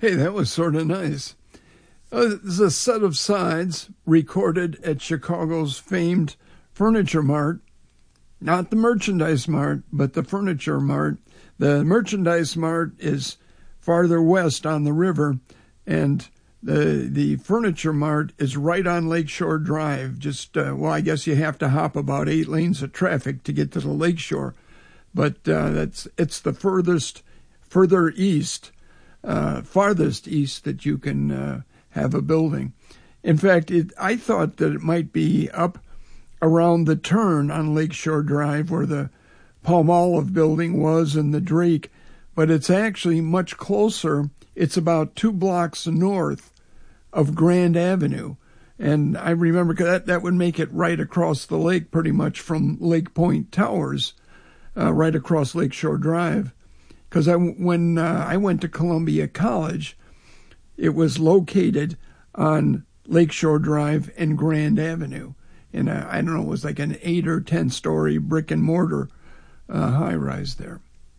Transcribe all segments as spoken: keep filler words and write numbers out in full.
Hey, that was sort of nice. Uh, this is a set of sides recorded at Chicago's famed Furniture Mart. Not the Merchandise Mart, but the Furniture Mart. The Merchandise Mart is farther west on the river, and the the Furniture Mart is right on Lakeshore Drive. Just, uh, well, I guess you have to hop about eight lanes of traffic to get to the lakeshore. But uh, that's it's the furthest, further east, uh, farthest east that you can uh, have a building. In fact, it, I thought that it might be up around the turn on Lakeshore Drive where the Palmolive building was and the Drake, but it's actually much closer. It's about two blocks north of Grand Avenue. And I remember that that would make it right across the lake pretty much from Lake Point Towers, uh, right across Lakeshore Drive. Because I, when uh, I went to Columbia College, it was located on Lakeshore Drive and Grand Avenue. And uh, I don't know, it was like an eight or ten story brick and mortar uh, high rise there.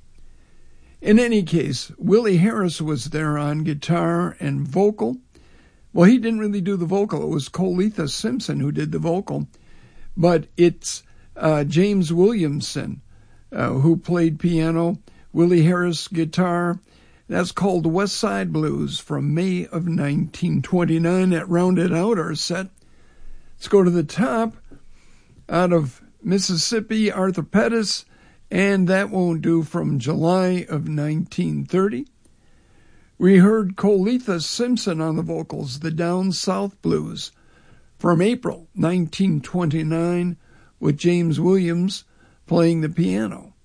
In any case, Willie Harris was there on guitar and vocal. Well, he didn't really do the vocal. It was Coletha Simpson who did the vocal. But it's uh, James Williamson uh, who played piano, Willie Harris guitar. That's called West Side Blues from May of nineteen twenty-nine. That rounded out our set. Let's go to the top. Out of Mississippi, Arthur Pettis, and That Won't Do from July of nineteen thirty. We heard Coletha Simpson on the vocals, the Down South Blues, from April nineteen twenty-nine, with James Williams playing the piano.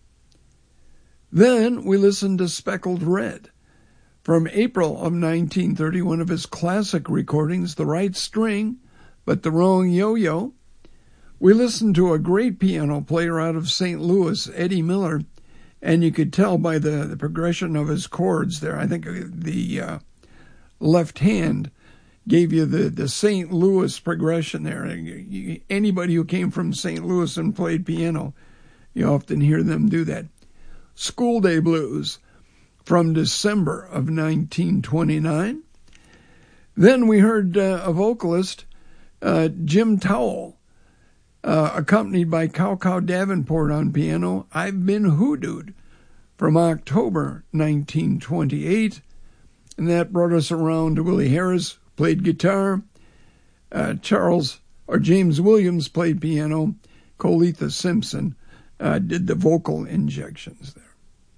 Then we listened to Speckled Red, from April of nineteen thirty, one of his classic recordings, The Right String, but the Wrong Yo-Yo. We listened to a great piano player out of Saint Louis, Eddie Miller, and you could tell by the, the progression of his chords there. I think the uh, left hand gave you the, the Saint Louis progression there. Anybody who came from Saint Louis and played piano, you often hear them do that. School Day Blues from December of nineteen twenty-nine. Then we heard uh, a vocalist, uh, Jim Towell, Uh, accompanied by Cow Cow Davenport on piano, I've Been Hoodooed, from October nineteen twenty-eight. And that brought us around to Willie Harris, played guitar. Uh, Charles, or James Williams played piano. Coletha Simpson uh, did the vocal injections there.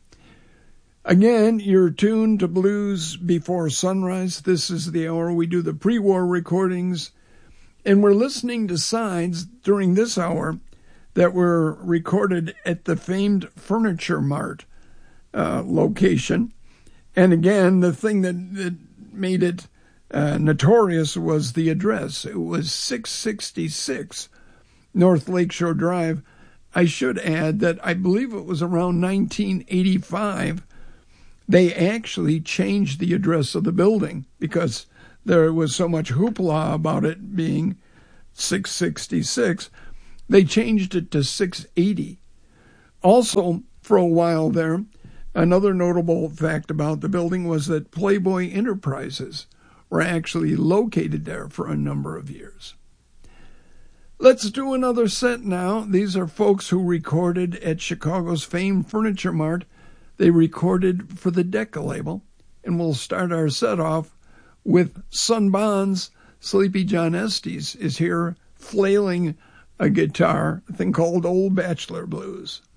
Again, you're tuned to Blues Before Sunrise. This is the hour we do the pre-war recordings. And we're listening to sides during this hour that were recorded at the famed Furniture Mart uh, location. And again, the thing that, that made it uh, notorious was the address. It was six sixty-six North Lakeshore Drive. I should add that I believe it was around nineteen eighty-five they actually changed the address of the building because there was so much hoopla about it being six sixty-six. They changed it to six eighty. Also, for a while there, another notable fact about the building was that Playboy Enterprises were actually located there for a number of years. Let's do another set now. These are folks who recorded at Chicago's famed Furniture Mart. They recorded for the Decca label, and we'll start our set off with Son Bonds. Sleepy John Estes is here flailing a guitar, a thing called Old Bachelor Blues.